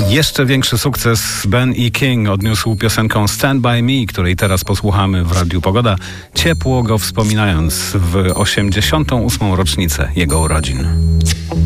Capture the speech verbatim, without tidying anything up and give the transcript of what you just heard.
Jeszcze większy sukces Ben E. King odniósł piosenką Stand By Me, której teraz posłuchamy w Radiu Pogoda, ciepło go wspominając w osiemdziesiątą ósmą rocznicę jego urodzin.